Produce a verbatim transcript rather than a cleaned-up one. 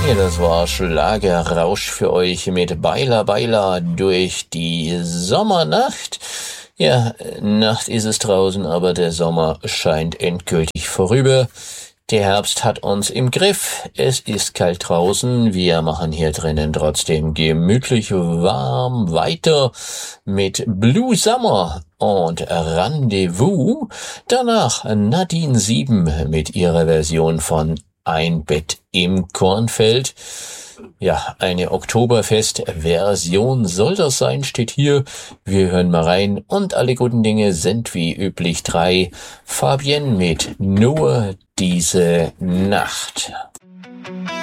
Ja, das war Schlagerrausch für euch mit Beiler Beiler durch die Sommernacht. Ja, Nacht ist es draußen, aber der Sommer scheint endgültig vorüber. Der Herbst hat uns im Griff. Es ist kalt draußen. Wir machen hier drinnen trotzdem gemütlich warm weiter mit Blue Summer und Rendezvous. Danach Nadine Sieben mit ihrer Version von Ein Bett im Kornfeld. Ja, eine Oktoberfest-Version soll das sein, steht hier. Wir hören mal rein und alle guten Dinge sind wie üblich drei. Fabienne mit Nur diese Nacht.